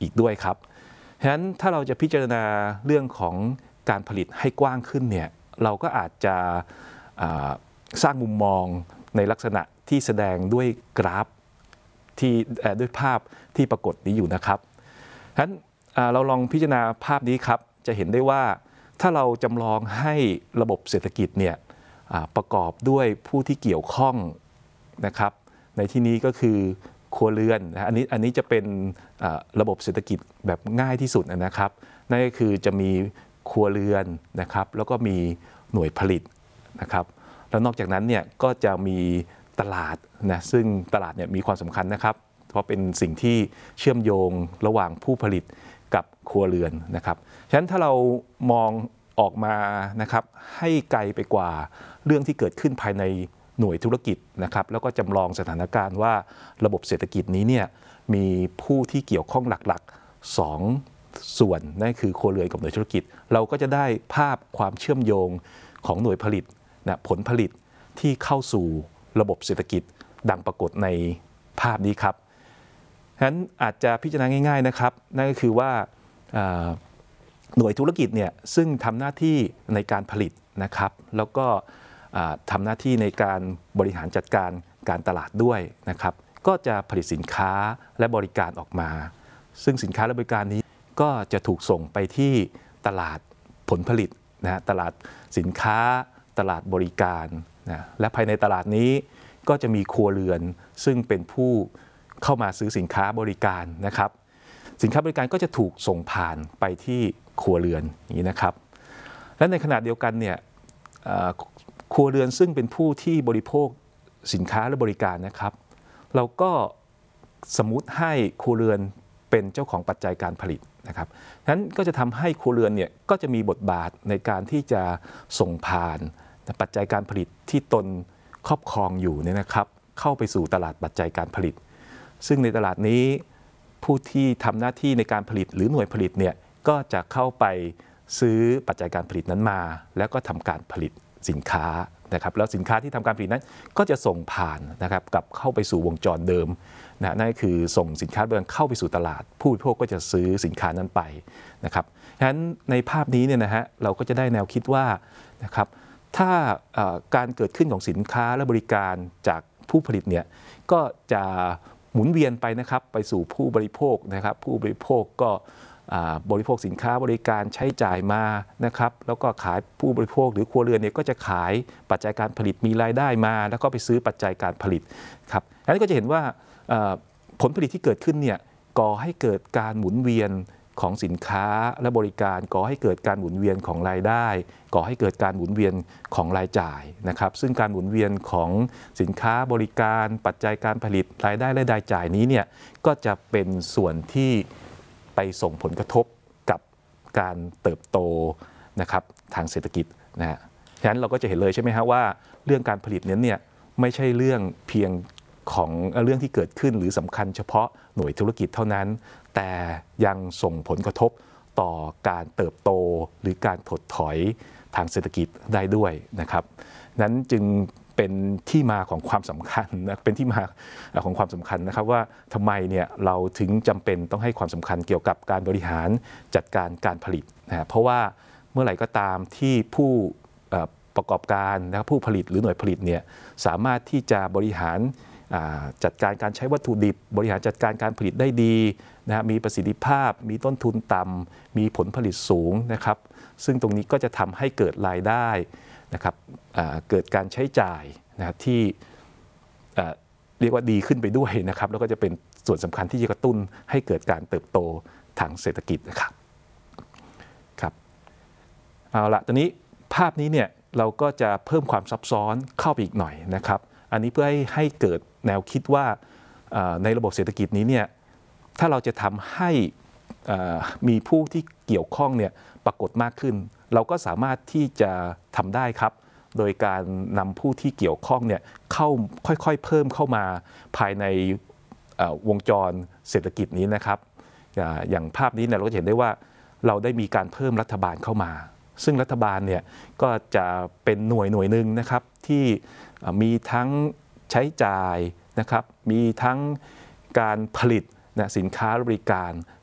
อีกด้วยครับฉะนั้นถ้าเราจะพิจารณาเรื่องของการผลิตให้กว้างขึ้นเนี่ยเราก็อาจจะสร้างมุมมองในลักษณะที่แสดงด้วยกราฟที่ด้วยภาพที่ปรากฏนี้อยู่นะครับฉะนั้นเราลองพิจารณาภาพนี้ครับจะเห็นได้ว่าถ้าเราจำลองให้ระบบเศรษฐกิจเนี่ยประกอบด้วยผู้ที่เกี่ยวข้องนะครับในที่นี้ก็คือครัวเรือนนะอันนี้จะเป็นระบบเศรษฐกิจแบบง่ายที่สุดนะครับนั่นก็คือจะมีครัวเรือนนะครับแล้วก็มีหน่วยผลิตนะครับแล้วนอกจากนั้นเนี่ยก็จะมีตลาดนะซึ่งตลาดเนี่ยมีความสำคัญนะครับเพราะเป็นสิ่งที่เชื่อมโยงระหว่างผู้ผลิตกับครัวเรือนนะครับฉะนั้นถ้าเรามองออกมานะครับให้ไกลไปกว่าเรื่องที่เกิดขึ้นภายในหน่วยธุรกิจนะครับแล้วก็จำลองสถานการณ์ว่าระบบเศรษฐกิจนี้เนี่ยมีผู้ที่เกี่ยวข้องหลักๆ2ส่วนนั่นคือครัวเรือนกับหน่วยธุรกิจเราก็จะได้ภาพความเชื่อมโยงของหน่วยผลิตนะผลผลิตที่เข้าสู่ระบบเศรษฐกิจดังปรากฏในภาพนี้ครับฉะนั้นอาจจะพิจารณาง่ายๆนะครับนั่นก็คือว่าหน่วยธุรกิจเนี่ยซึ่งทำหน้าที่ในการผลิตนะครับแล้วก็ทำหน้าที่ในการบริหารจัดการการตลาดด้วยนะครับก็จะผลิตสินค้าและบริการออกมาซึ่งสินค้าและบริการนี้ก็จะถูกส่งไปที่ตลาดผลผลิตนะตลาดสินค้าตลาดบริการนะและภายในตลาดนี้ก็จะมีครัวเรือนซึ่งเป็นผู้เข้ามาซื้อสินค้าบริการนะครับสินค้าบริการก็จะถูกส่งผ่านไปที่ครัวเรือนอย่างนี้นะครับและในขณะเดียวกันเนี่ยครัวเรือนซึ่งเป็นผู้ที่บริโภคสินค้าและบริการนะครับเราก็สมมุติให้ครัวเรือนเป็นเจ้าของปัจจัยการผลิตนะครับนั้นก็จะทำให้ครัวเรือนเนี่ยก็จะมีบทบาทในการที่จะส่งผ่านปัจจัยการผลิตที่ตนครอบครองอยู่เนี่ยนะครับเข้าไปสู่ตลาดปัจจัยการผลิตซึ่งในตลาดนี้ผู้ที่ทำหน้าที่ในการผลิตหรือหน่วยผลิตเนี่ยก็จะเข้าไปซื้อปัจจัยการผลิตนั้นมาแล้วก็ทำการผลิตสินค้านะครับแล้วสินค้าที่ทำการผลิตนั้นก็จะส่งผ่านนะครับกลับเข้าไปสู่วงจรเดิมนะนั่นก็คือส่งสินค้าเดิมเข้าไปสู่ตลาดผู้บริโภคก็จะซื้อสินค้านั้นไปนะครับฉะนั้นในภาพนี้เนี่ยนะฮะเราก็จะได้แนวคิดว่านะครับถ้าการเกิดขึ้นของสินค้าและบริการจากผู้ผลิตเนี่ยก็จะหมุนเวียนไปนะครับไปสู่ผู้บริโภคนะครับผู้บริโภคก็บริโภคสินค้าบริการใช้จ่ายมานะครับแล้วก็ขายผู้บริโภคหรือครัวเรือนเนี่ยก็จะขายปัจจัยการผลิตมีรายได้มาแล้วก็ไปซื้อปัจจัยการผลิตครับอันนี้ก็จะเห็นว่าผลผลิตที่เกิดขึ้นเนี่ยก่อให้เกิดการหมุนเวียนของสินค้าและบริการก่อให้เกิดการหมุนเวียนของรายได้ก่อให้เกิดการหมุนเวียนของรายจ่ายนะครับซึ่งการหมุนเวียนของสินค้าบริการปัจจัยการผลิตรายได้และรายจ่ายนี้เนี่ยก็จะเป็นส่วนที่ไปส่งผลกระทบกับการเติบโตนะครับทางเศรษฐกิจนะฮะฉะนั้นเราก็จะเห็นเลยใช่ไหมฮะว่าเรื่องการผลิตนั้นเนี่ยไม่ใช่เรื่องเพียงของเรื่องที่เกิดขึ้นหรือสำคัญเฉพาะหน่วยธุรกิจเท่านั้นแต่ยังส่งผลกระทบต่อการเติบโตหรือการถดถอยทางเศรษฐกิจได้ด้วยนะครับนั้นจึงเป็นที่มาของความสำคัญนะเป็นที่มาของความสำคัญนะครับว่าทำไมเนี่ยเราถึงจำเป็นต้องให้ความสำคัญเกี่ยวกับการบริหารจัดการการผลิตนะเพราะว่าเมื่อไหร่ก็ตามที่ผู้ประกอบการนะครับผู้ผลิตหรือหน่วยผลิตเนี่ยสามารถที่จะบริหารจัดการการใช้วัตถุดิบบริหารจัดการการผลิตได้ดีนะมีประสิทธิภาพมีต้นทุนต่ำมีผลผลิตสูงนะครับซึ่งตรงนี้ก็จะทำให้เกิดรายได้นะครับเกิดการใช้จ่ายนะที่เรียกว่าดีขึ้นไปด้วยนะครับแล้วก็จะเป็นส่วนสำคัญที่จะกระตุ้นให้เกิดการเติบโตทางเศรษฐกิจนะครับครับเอาละตอนนี้ภาพนี้เนี่ยเราก็จะเพิ่มความซับซ้อนเข้าไปอีกหน่อยนะครับอันนี้เพื่อให้เกิดแนวคิดว่าในระบบเศรษฐกิจนี้เนี่ยถ้าเราจะทำให้มีผู้ที่เกี่ยวข้องเนี่ยปรากฏมากขึ้นเราก็สามารถที่จะทำได้ครับโดยการนำผู้ที่เกี่ยวข้องเนี่ยเข้าค่อยๆเพิ่มเข้ามาภายในวงจรเศรษฐกิจนี้นะครับอย่างภาพนี้เนี่ยเราก็เห็นได้ว่าเราได้มีการเพิ่มรัฐบาลเข้ามาซึ่งรัฐบาลเนี่ยก็จะเป็นหน่วยหนึ่งนะครับที่มีทั้งใช้จ่ายนะครับมีทั้งการผลิตนะสินค้าบริการ